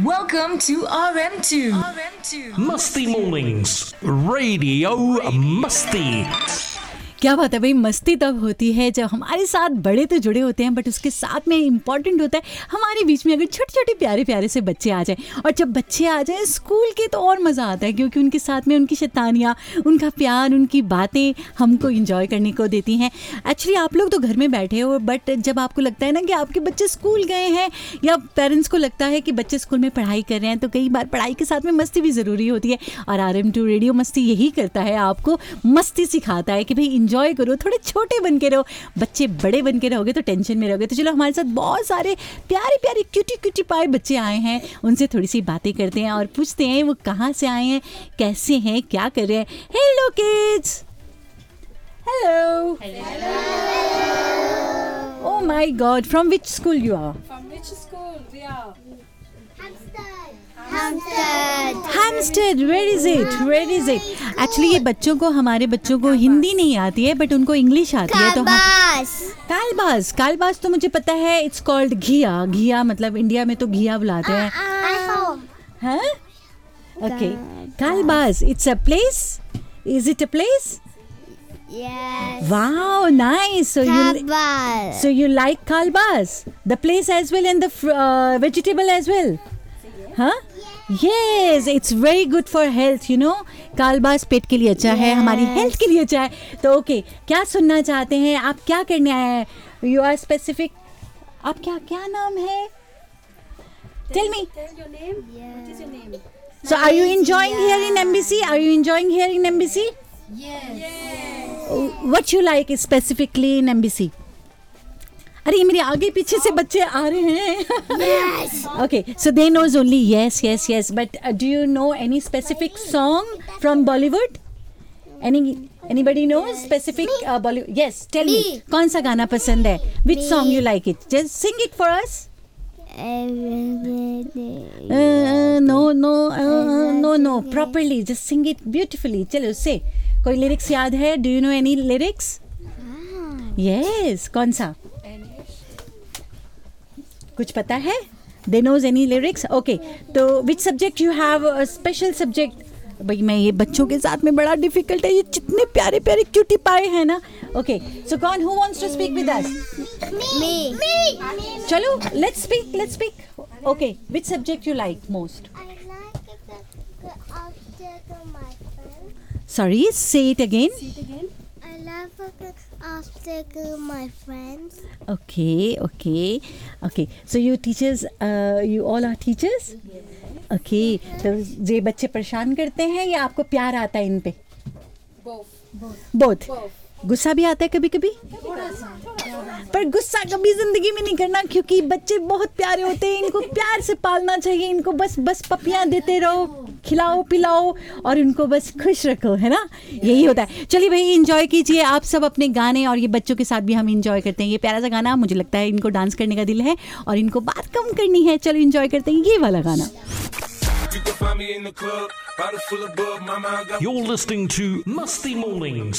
Welcome to RM2. मस्ती mornings radio मस्ती। क्या बात है भाई, मस्ती तब होती है जब हमारे साथ बड़े तो जुड़े होते हैं, बट उसके साथ में इम्पॉर्टेंट होता है हमारे बीच में अगर छोटे छोटे प्यारे प्यारे से बच्चे आ जाएं। और जब बच्चे आ जाएं स्कूल के तो और मज़ा आता है, क्योंकि उनके साथ में उनकी शैतानियाँ, उनका प्यार, उनकी बातें हमको इंजॉय करने को देती हैं। एक्चुअली आप लोग तो घर में बैठे हो, बट जब आपको लगता है ना कि आपके बच्चे स्कूल गए हैं या पेरेंट्स को लगता है कि बच्चे स्कूल में पढ़ाई कर रहे हैं, तो कई बार पढ़ाई के साथ में मस्ती भी ज़रूरी होती है। और RM2 रेडियो मस्ती यही करता है, आपको मस्ती सिखाता है कि भाई एंजॉय करो, थोड़े छोटे बन के रहो। बच्चे बड़े बन के रहोगे तो टेंशन में रहोगे। तो चलो, हमारे साथ बहुत सारे प्यारे प्यारे क्यूटी क्यूटी पाए बच्चे आए हैं, उनसे थोड़ी सी बातें करते हैं और पूछते हैं वो कहाँ से आए हैं, कैसे हैं, क्या कर रहे हैं। Hello kids. Hello. Oh my God, from which school you are? From which school we are? Hampstead. Where is it? Actually ये बच्चों को, हमारे बच्चों को हिंदी नहीं आती है, बट उनको इंग्लिश आती है। तो कालबास तो मुझे पता है, इट्स कॉल्ड घिया मतलब इंडिया में तो घिया बुलाते हैं। हाँ, okay. कालबास, it's a place. Is it a place? Yes. Wow, nice. So you like kalbas, the place as well and the vegetable as well. Huh? Yes, it's very good for health, you know. कालबास पेट के लिए अच्छा है, हमारी health के लिए अच्छा है। तो ओके, क्या सुनना चाहते हैं आप, क्या करने आए हैं? You are specific. आप क्या नाम है? Tell me. Tell your name. What is your name? So are you enjoying here in MBC? Yes. What you like specifically in MBC? अरे ये मेरे आगे पीछे से बच्चे आ रहे हैं। Yes. Okay, so they knows only yes. But do you know any specific song from Bollywood? Anybody knows specific Bollywood? Yes, tell me. कौन सा गाना पसंद है? Which song you like it? Just sing it for us. No. Properly, just sing it beautifully. चलो say. कोई lyrics याद है? Do you know any lyrics? Yes, कौन सा? कुछ पता है? They knows any lyrics? Okay. तो which subject you have a special subject? भाई मैं ये बच्चों के साथ में बड़ा डिफिकल्ट है, ये जितने प्यारे प्यारे क्यूटी पाए हैं ना। Okay. So कौन who wants to speak with us? Me. चलो, let's speak. Okay. Which subject you like most? I like the obstacle, my friend. Sorry, say it again. I love the obstacle, my friends. Okay. So you teachers, you all are teachers? Okay. तो ये बच्चे परेशान करते हैं या आपको प्यार आता है इन पे? Both. गुस्सा भी आता है कभी कभी, पर गुस्सा कभी जिंदगी में नहीं करना, क्योंकि बच्चे बहुत प्यारे होते हैं, इनको प्यार से पालना चाहिए। इनको बस पपियाँ देते रहो, खिलाओ पिलाओ और उनको बस खुश रखो, है ना? यही होता है। चलिए भाई, एंजॉय कीजिए आप सब अपने गाने, और ये बच्चों के साथ भी हम एंजॉय करते हैं। ये प्यारा सा गाना, मुझे लगता है इनको डांस करने का दिल है और इनको बात कम करनी है। चलो एंजॉय करते हैं ये वाला गाना। You're listening to Masti Mornings.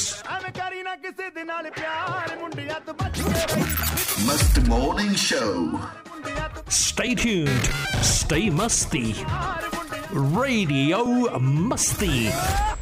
Must Morning Show. Stay tuned. Stay musty. Radio Masti.